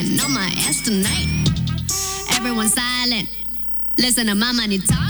talking on my ass tonight. Everyone silent. Listen to my money talk.